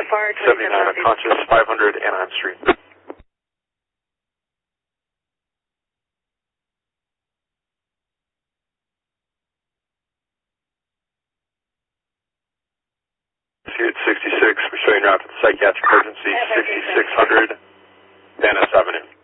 far, 79 unconscious, 500 Anaheim Street. Here at 66, we're showing route to the psychiatric emergency, 6600 Van Ness Avenue.